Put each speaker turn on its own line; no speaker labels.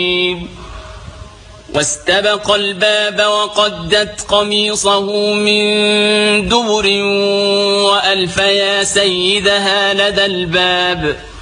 واستبق الباب وقدت قميصه من دبر وألف يا سيدها لدى الباب